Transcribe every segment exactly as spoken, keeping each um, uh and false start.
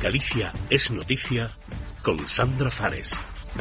Galicia es noticia con Sandra Zares.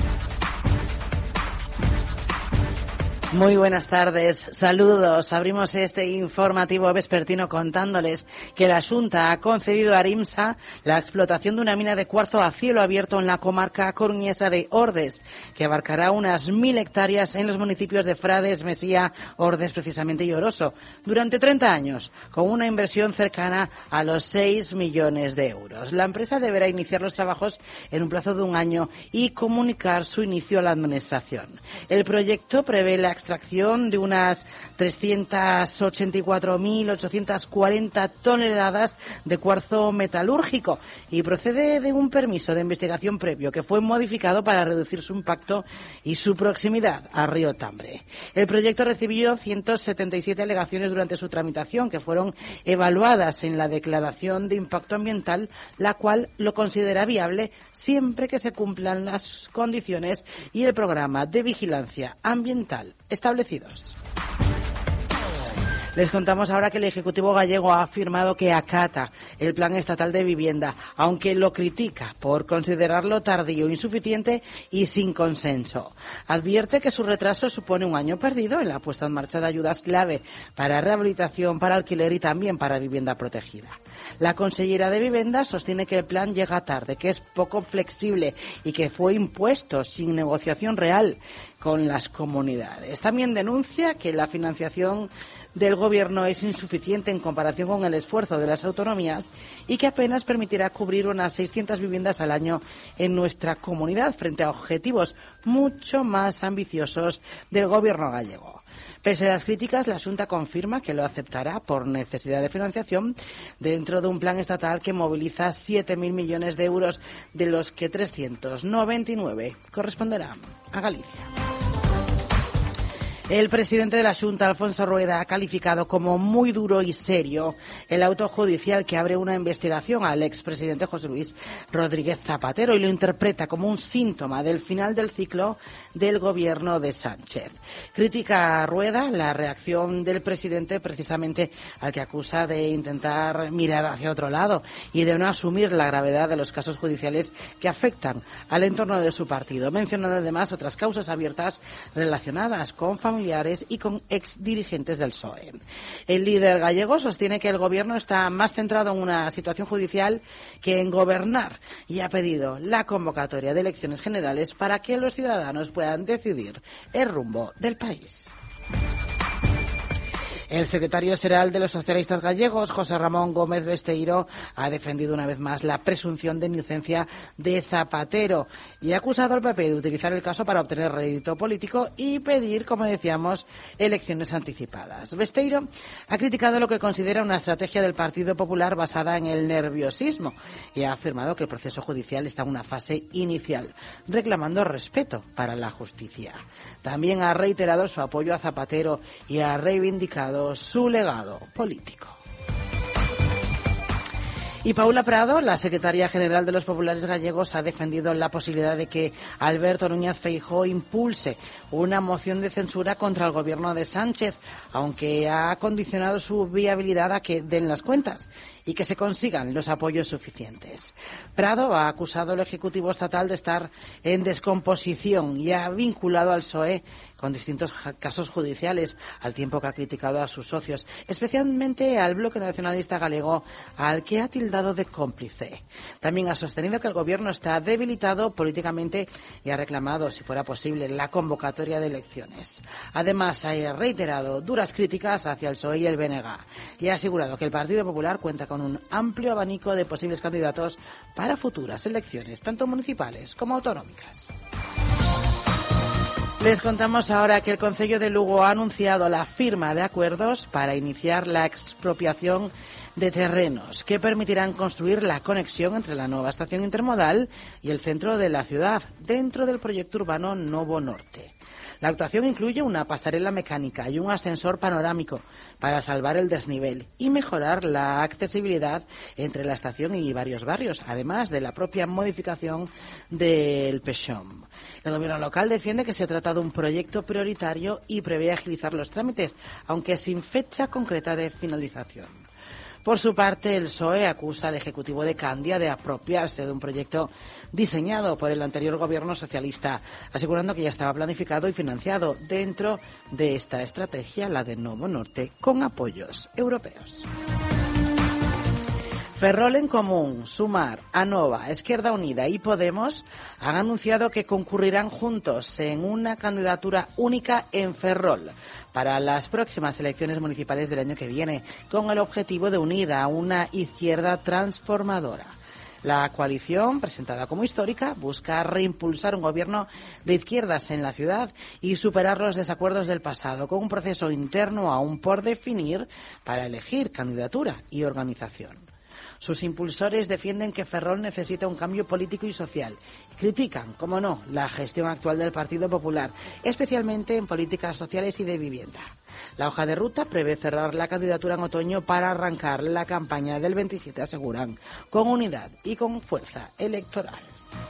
Muy buenas tardes, saludos. Abrimos este informativo vespertino contándoles que la Xunta ha concedido a Arimsa la explotación de una mina de cuarzo a cielo abierto en la comarca coruñesa de Ordes, que abarcará unas mil hectáreas en los municipios de Frades, Mesía, Ordes precisamente y Oroso, durante treinta años, con una inversión cercana a los seis millones de euros. La empresa deberá iniciar los trabajos en un plazo de un año y comunicar su inicio a la Administración. El proyecto prevé la extracción de unas trescientas ochenta y cuatro mil ochocientas cuarenta toneladas de cuarzo metalúrgico y procede de un permiso de investigación previo que fue modificado para reducir su impacto y su proximidad a Río Tambre. El proyecto recibió ciento setenta y siete alegaciones durante su tramitación, que fueron evaluadas en la declaración de impacto ambiental, la cual lo considera viable siempre que se cumplan las condiciones y el programa de vigilancia ambiental establecidos. Les contamos ahora que el Ejecutivo gallego ha afirmado que acata el Plan Estatal de Vivienda, aunque lo critica por considerarlo tardío, insuficiente y sin consenso. Advierte que su retraso supone un año perdido en la puesta en marcha de ayudas clave para rehabilitación, para alquiler y también para vivienda protegida. La consellera de Vivienda sostiene que el plan llega tarde, que es poco flexible y que fue impuesto sin negociación real con las comunidades. También denuncia que la financiación del Gobierno es insuficiente en comparación con el esfuerzo de las autonomías y que apenas permitirá cubrir unas seiscientas viviendas al año en nuestra comunidad frente a objetivos mucho más ambiciosos del Gobierno gallego. Pese a las críticas, la Xunta confirma que lo aceptará por necesidad de financiación dentro de un plan estatal que moviliza siete mil millones de euros, de los que trescientos noventa y nueve corresponderán a Galicia. El presidente de la Xunta, Alfonso Rueda, ha calificado como muy duro y serio el auto judicial que abre una investigación al expresidente José Luis Rodríguez Zapatero y lo interpreta como un síntoma del final del ciclo del gobierno de Sánchez. Critica a Rueda la reacción del presidente precisamente al que acusa de intentar mirar hacia otro lado y de no asumir la gravedad de los casos judiciales que afectan al entorno de su partido, mencionando además otras causas abiertas relacionadas con familiares familiares y con exdirigentes del P S O E. El líder gallego sostiene que el gobierno está más centrado en una situación judicial que en gobernar y ha pedido la convocatoria de elecciones generales para que los ciudadanos puedan decidir el rumbo del país. El secretario general de los socialistas gallegos, José Ramón Gómez Besteiro, ha defendido una vez más la presunción de inocencia de Zapatero y ha acusado al P P de utilizar el caso para obtener rédito político y pedir, como decíamos, elecciones anticipadas. Besteiro ha criticado lo que considera una estrategia del Partido Popular basada en el nerviosismo y ha afirmado que el proceso judicial está en una fase inicial, reclamando respeto para la justicia. También ha reiterado su apoyo a Zapatero y ha reivindicado su legado político. Y Paula Prado, la secretaria general de los populares gallegos, ha defendido la posibilidad de que Alberto Núñez Feijóo impulse una moción de censura contra el gobierno de Sánchez, aunque ha condicionado su viabilidad a que den las cuentas y que se consigan los apoyos suficientes. Prado ha acusado al Ejecutivo Estatal de estar en descomposición y ha vinculado al P S O E con distintos casos judiciales, al tiempo que ha criticado a sus socios, especialmente al Bloque Nacionalista Galego, al que ha tildado de cómplice. También ha sostenido que el Gobierno está debilitado políticamente y ha reclamado, si fuera posible, la convocatoria de elecciones. Además, ha reiterado duras críticas hacia el P S O E y el B N G y ha asegurado que el Partido Popular cuenta con un amplio abanico de posibles candidatos para futuras elecciones, tanto municipales como autonómicas. Les contamos ahora que el Concello de Lugo ha anunciado la firma de acuerdos para iniciar la expropiación de terrenos que permitirán construir la conexión entre la nueva estación intermodal y el centro de la ciudad dentro del proyecto urbano Novo Norte. La actuación incluye una pasarela mecánica y un ascensor panorámico para salvar el desnivel y mejorar la accesibilidad entre la estación y varios barrios, además de la propia modificación del Peixón. El gobierno local defiende que se trata de un proyecto prioritario y prevé agilizar los trámites, aunque sin fecha concreta de finalización. Por su parte, el P S O E acusa al Ejecutivo de Candia de apropiarse de un proyecto diseñado por el anterior gobierno socialista, asegurando que ya estaba planificado y financiado dentro de esta estrategia, la de Novo Norte, con apoyos europeos. Ferrol en Común, Sumar, Anova, Izquierda Unida y Podemos han anunciado que concurrirán juntos en una candidatura única en Ferrol para las próximas elecciones municipales del año que viene, con el objetivo de unir a una izquierda transformadora. La coalición, presentada como histórica, busca reimpulsar un gobierno de izquierdas en la ciudad y superar los desacuerdos del pasado, con un proceso interno aún por definir para elegir candidatura y organización. Sus impulsores defienden que Ferrol necesita un cambio político y social. Critican, como no, la gestión actual del Partido Popular, especialmente en políticas sociales y de vivienda. La hoja de ruta prevé cerrar la candidatura en otoño para arrancar la campaña del veintisiete, aseguran, con unidad y con fuerza electoral.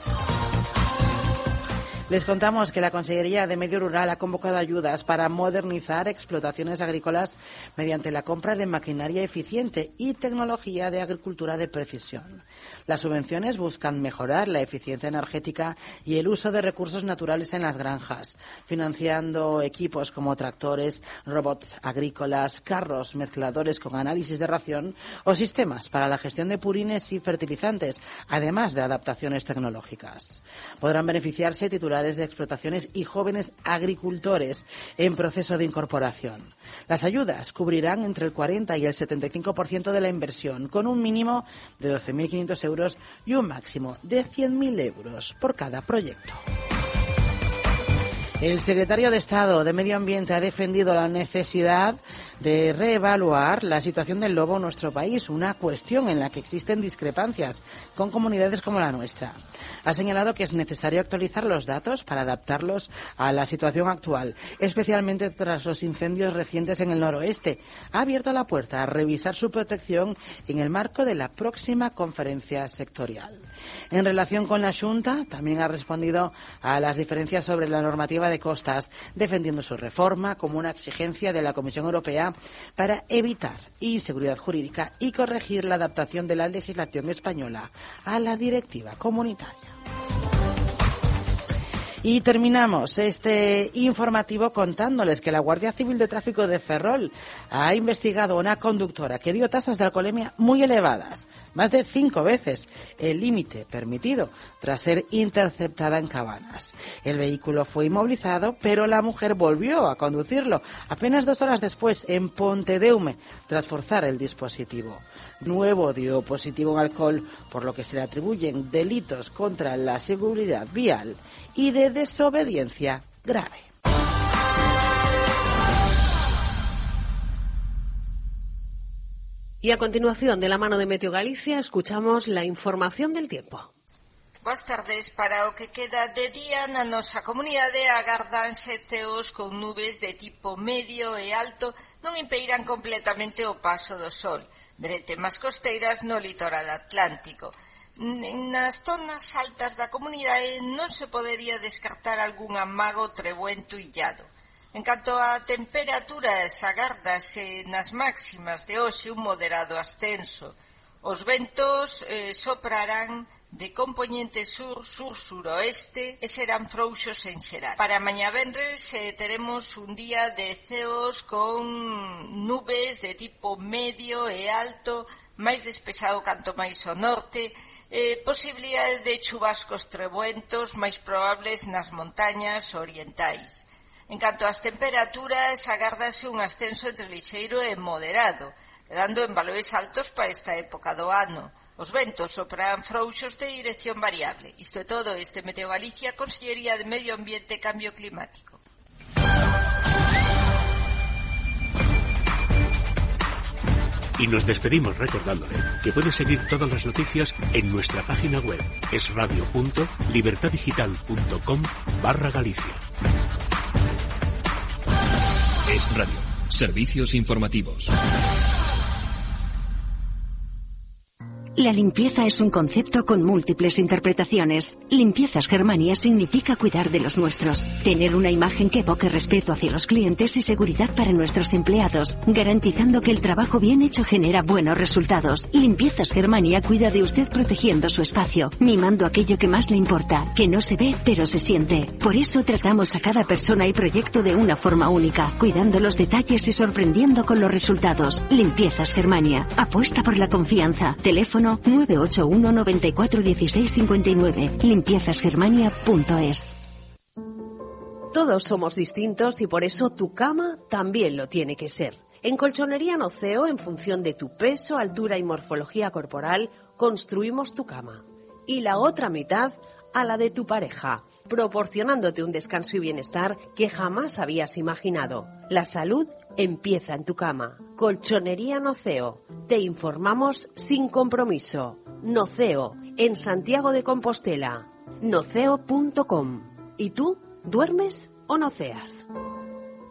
Les contamos que la Consellería de Medio Rural ha convocado ayudas para modernizar explotaciones agrícolas mediante la compra de maquinaria eficiente y tecnología de agricultura de precisión. Las subvenciones buscan mejorar la eficiencia energética y el uso de recursos naturales en las granjas, financiando equipos como tractores, robots agrícolas, carros mezcladores con análisis de ración o sistemas para la gestión de purines y fertilizantes, además de adaptaciones tecnológicas. Podrán beneficiarse titulares de explotaciones y jóvenes agricultores en proceso de incorporación. Las ayudas cubrirán entre el cuarenta y el setenta y cinco por ciento de la inversión, con un mínimo de doce mil quinientos euros y un máximo de cien mil euros por cada proyecto. El secretario de Estado de Medio Ambiente ha defendido la necesidad de reevaluar la situación del lobo en nuestro país, una cuestión en la que existen discrepancias con comunidades como la nuestra. Ha señalado que es necesario actualizar los datos para adaptarlos a la situación actual, especialmente tras los incendios recientes en el noroeste. Ha abierto la puerta a revisar su protección en el marco de la próxima conferencia sectorial. En relación con la Xunta, también ha respondido a las diferencias sobre la normativa de costas, defendiendo su reforma como una exigencia de la Comisión Europea para evitar inseguridad jurídica y corregir la adaptación de la legislación española a la directiva comunitaria. Y terminamos este informativo contándoles que la Guardia Civil de Tráfico de Ferrol ha investigado a una conductora que dio tasas de alcoholemia muy elevadas, más de cinco veces el límite permitido, tras ser interceptada en Cabanas. El vehículo fue inmovilizado, pero la mujer volvió a conducirlo apenas dos horas después en Pontedeume, tras forzar el dispositivo. Nuevo dio positivo en alcohol, por lo que se le atribuyen delitos contra la seguridad vial y de desobediencia grave. Y a continuación, de la mano de Meteo Galicia, escuchamos la información del tiempo. Boas tardes. Para o que queda de día na nosa comunidade agardanse ceos con nubes de tipo medio e alto non impeiran completamente o paso do sol. Bretemas costeiras no litoral atlántico. Nas zonas altas da comunidade non se podería descartar algún amago trebuento illado. En canto a temperaturas, agárdase nas máximas de hoxe un moderado ascenso. Os ventos eh, soprarán de compoñente sur, sur, suroeste e serán frouxos en xeral. Para mañá venres eh, teremos un día de ceos con nubes de tipo medio e alto, máis despexado canto máis ao norte, eh, posibilidade de chubascos trebuentos máis probables nas montañas orientais. En canto ás temperaturas, agárdase un ascenso entre lixeiro e moderado, quedando en valores altos para esta época do ano. Os ventos soprarán frouxos de dirección variable. Isto é todo este Meteo Galicia, Consellería de Medio Ambiente e Cambio Climático. Y nos despedimos recordándole que puede seguir todas las noticias en nuestra página web esradio punto libertadigital punto com barra Galicia. Es Radio. Servicios informativos. La limpieza es un concepto con múltiples interpretaciones. Limpiezas Germania significa cuidar de los nuestros, tener una imagen que evoque respeto hacia los clientes y seguridad para nuestros empleados, garantizando que el trabajo bien hecho genera buenos resultados. Limpiezas Germania cuida de usted protegiendo su espacio, mimando aquello que más le importa, que no se ve pero se siente. Por eso tratamos a cada persona y proyecto de una forma única, cuidando los detalles y sorprendiendo con los resultados. Limpiezas Germania. Apuesta por la confianza. Teléfono nueve ocho uno, noventa y cuatro, dieciséis, cincuenta y nueve. limpiezas germania punto es. Todos somos distintos y por eso tu cama también lo tiene que ser. En Colchonería Noceo, en función de tu peso, altura y morfología corporal, construimos tu cama. Y la otra mitad a la de tu pareja, proporcionándote un descanso y bienestar que jamás habías imaginado. La salud empieza en tu cama. Colchonería Noceo. Te informamos sin compromiso. Noceo, en Santiago de Compostela. noceo punto com. ¿Y tú, duermes o noceas?